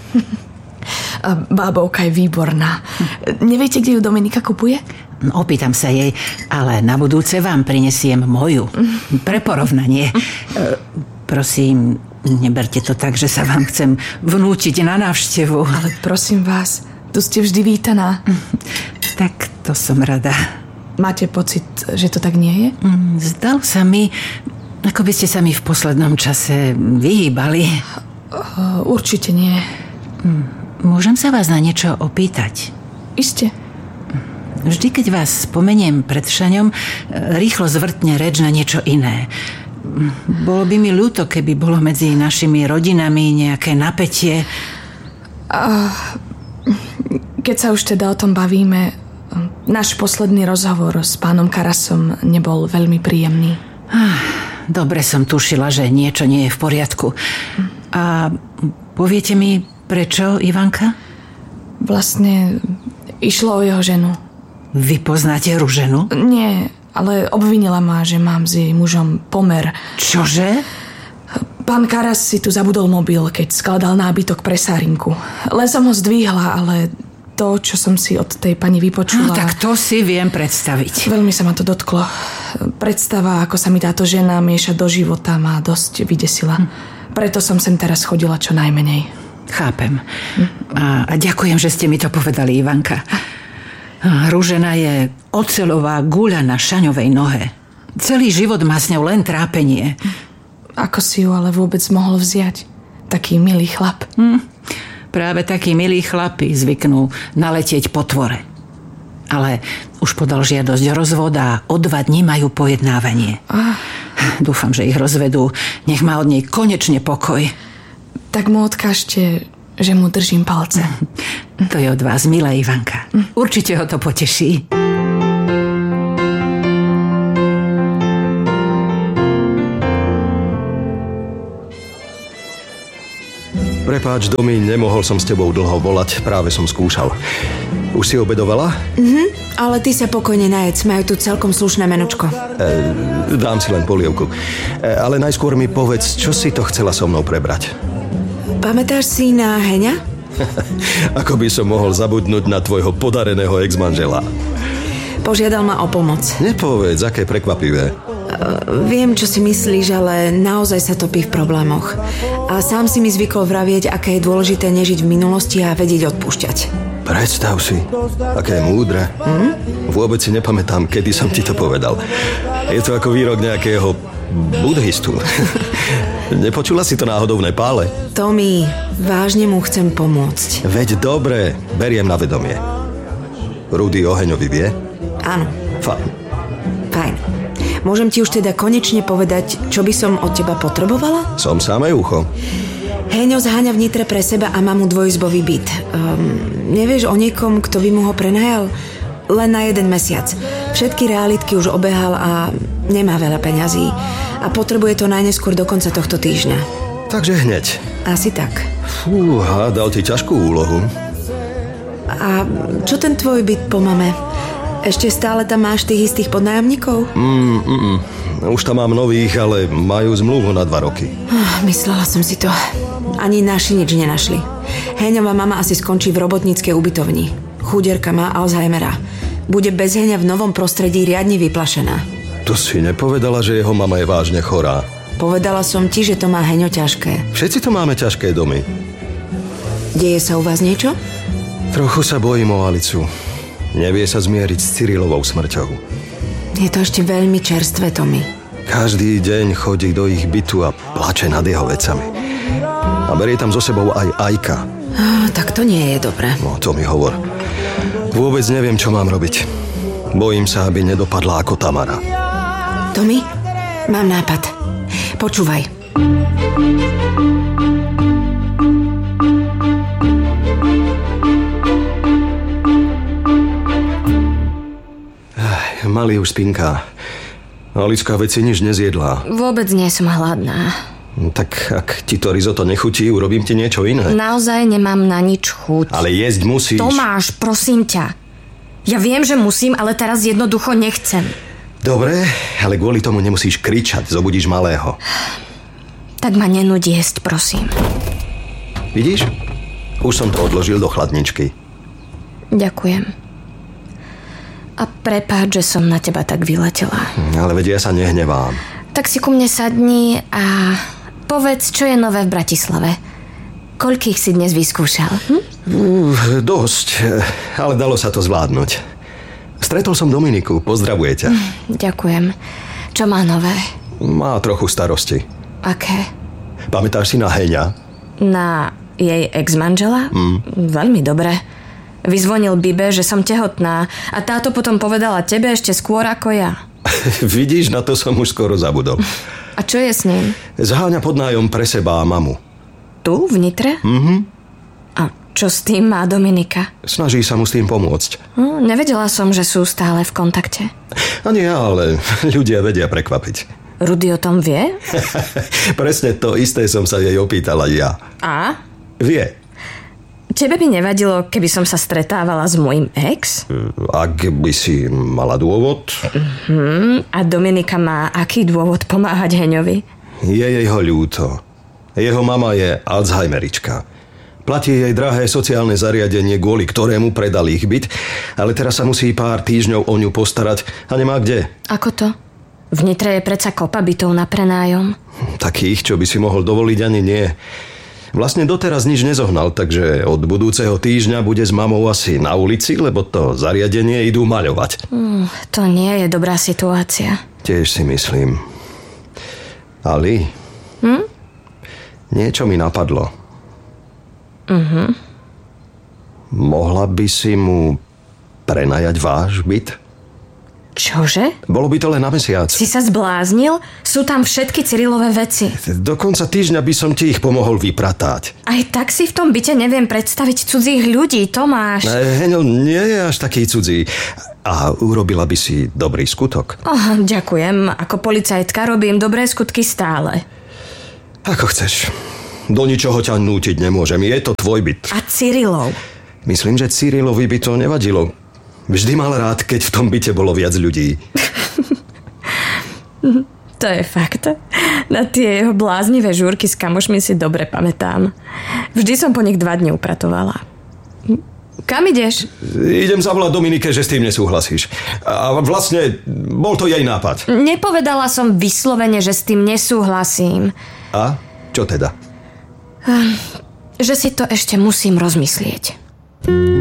Bábovka je výborná. Neviete, kde ju Dominika kupuje? Opýtam sa jej, ale na budúce vám prinesiem moju. Pre porovnanie. Prosím, neberte to tak, že sa vám chcem vnútiť na návštevu. Ale prosím vás, tu ste vždy vítaná. Tak to som rada. Máte pocit, že to tak nie je? Zdalo sa mi, ako by ste sa mi v poslednom čase vyhýbali. Určite nie. Môžem sa vás na niečo opýtať? Iste. Vždy, keď vás spomeniem pred Šaňom, rýchlo zvrtne reč na niečo iné. Bolo by mi ľúto, keby bolo medzi našimi rodinami nejaké napätie. Keď sa už teda o tom bavíme, náš posledný rozhovor s pánom Karasom nebol veľmi príjemný. Dobre som tušila, že niečo nie je v poriadku. A poviete mi, prečo, Ivanka? Vlastne išlo o jeho ženu. Vy poznáte Ruženu? Nie, ale obvinila ma, že mám s jej mužom pomer. Čože? Pán Karas si tu zabudol mobil, keď skladal nábytok pre Sárinku. Len som ho zdvihla, ale to, čo som si od tej pani vypočula... Tak to si viem predstaviť. Veľmi sa ma to dotklo. Predstava, ako sa mi táto žena mieša do života, ma dosť vydesila. Preto som sem teraz chodila čo najmenej. Chápem. A ďakujem, že ste mi to povedali, Ivanka. Ružena je oceľová guľa na Šaňovej nohe. Celý život má s ňou len trápenie. Ako si ju ale vôbec mohol vziať? Taký milý chlap. Práve takí milí chlapi zvyknú naletieť po tvore. Ale už podal žiadosť o rozvod a o 2 dní majú pojednávanie. Dúfam, že ich rozvedú. Nech má od nej konečne pokoj. Tak mu odkážte, že mu držím palce. To je od vás, milá Ivanka. Určite ho to poteší. Prepáč, Domi, nemohol som s tebou dlho volať, práve som skúšal. Už si obedovala? Ale ty sa pokojne najedz, majú tu celkom slušné menučko. Dám si len polievku. Ale najskôr mi povedz, čo si to chcela so mnou prebrať? Pamätáš si na Heňa? Ako by som mohol zabudnúť na tvojho podareného ex-manžela. Požiadal ma o pomoc. Nepovedz, aké prekvapivé. Viem, čo si myslíš, ale naozaj sa topí v problémoch. A sám si mi zvykol vravieť, aké je dôležité nežiť v minulosti a vedieť odpúšťať. Predstav si, aké múdre. Vôbec si nepamätám, kedy som ti to povedal. Je to ako výrok nejakého budhistu. Nepočula si to náhodou v Nepále? Tommy, vážne mu chcem pomôcť. Veď dobre, beriem na vedomie. Rudy Oheňovi vie? Áno. Fajn. Môžem ti už teda konečne povedať, čo by som od teba potrebovala? Som samé ucho. Heňo zháňa v Nitre pre seba a má mu dvojizbový byt. Nevieš o niekom, kto by mu ho prenajal? Len na 1 mesiac. Všetky realitky už obehal a nemá veľa peňazí. A potrebuje to najneskôr do konca tohto týždňa. Takže hneď. Asi tak. Fúha, dal ti ťažkú úlohu. A čo ten tvoj byt po mame? Ešte stále tam máš tých istých podnájomníkov? Už tam mám nových, ale majú zmluvu na 2 roky. Myslela som si to. Ani naši nič nenašli. Heňová mama asi skončí v robotníckej ubytovni. Chudierka má Alzheimera. Bude bez Heňa v novom prostredí riadne vyplašená. To si nepovedala, že jeho mama je vážne chorá. Povedala som ti, že to má Heňo ťažké. Všetci to máme ťažké, Domy. Deje sa u vás niečo? Trochu sa bojím o Alicu. Nevie sa zmieriť s Cyrilovou smrťou. Je to ešte veľmi čerstvé, Tommy. Každý deň chodí do ich bytu a plače nad jeho vecami. A berie tam so sebou aj Ajka. Tak to nie je dobré. No, to mi hovor. Vôbec neviem, čo mám robiť. Bojím sa, aby nedopadla ako Tamara. Tommy, mám nápad. Počúvaj. Malý už spinká. Alicka veci nič nezjedla. Vôbec nie som hladná. Tak ak ti to risotto nechutí, urobím ti niečo iné. Naozaj nemám na nič chuť. Ale jesť musíš. Tomáš, prosím ťa. Ja viem, že musím, ale teraz jednoducho nechcem. Dobre, ale kvôli tomu nemusíš kričať, zobudíš malého. Tak ma nenúď jesť, prosím. Vidíš? Už som to odložil do chladničky. Ďakujem. A prepáč, že som na teba tak vyletela. Ale veď ja sa nehnevám. Tak si ku mne sadni a povedz, čo je nové v Bratislave. Koľkých si dnes vyskúšal? Dosť, ale dalo sa to zvládnuť. Stretol som Dominiku, pozdravuje ťa. Ďakujem. Čo má nové? Má trochu starosti. Aké? Pamätáš si na Heňa? Na jej ex-manžela? Veľmi dobre. Vyzvonil Bibe, že som tehotná a táto potom povedala tebe ešte skôr ako ja. Vidíš, na to som už skoro zabudol. A čo je s ním? Zháňa pod nájom pre seba a mamu. Tu, v Nitre? A čo s tým má Dominika? Snaží sa mu s tým pomôcť. Nevedela som, že sú stále v kontakte. Ani ja, ale ľudia vedia prekvapiť. Rudy o tom vie? Presne to isté som sa jej opýtala ja. A? Vie. Tebe by nevadilo, keby som sa stretávala s môjim ex? Ak by si mala dôvod. A Dominika má aký dôvod pomáhať Heňovi? Je jej ho ľúto. Jeho mama je Alzheimerička. Platí jej drahé sociálne zariadenie, kvôli ktorému predal ich byt, ale teraz sa musí pár týždňov o ňu postarať a nemá kde. Ako to? V Nitre je predsa kopa bytov na prenájom. Takých, čo by si mohol dovoliť, ani nie. Vlastne doteraz nič nezohnal, takže od budúceho týždňa bude s mamou asi na ulici, lebo to zariadenie idú maľovať. To nie je dobrá situácia. Tiež si myslím. Ali? Niečo mi napadlo. Mohla by si mu prenajať váš byt? Čože? Bolo by to len na mesiac. Si sa zbláznil? Sú tam všetky Cyrilové veci. Do konca týždňa by som ti ich pomohol vypratať. Aj tak si v tom byte neviem predstaviť cudzích ľudí, Tomáš. Heňo nie je až taký cudzí. A urobila by si dobrý skutok. Ďakujem. Ako policajtka robím dobré skutky stále. Ako chceš. Do ničoho ťa nútiť nemôžem. Je to tvoj byt. A Cyrilov? Myslím, že Cyrilovi by to nevadilo. Vždy mal rád, keď v tom byte bolo viac ľudí. To je fakt. Na tie jeho bláznivé žúrky s kamošmi si dobre pamätám. Vždy som po nich 2 dni upratovala. Kam ideš? Idem zavolať Dominike, že s tým nesúhlasíš. A vlastne bol to jej nápad. Nepovedala som vyslovene, že s tým nesúhlasím. A? Čo teda? Že si to ešte musím rozmyslieť.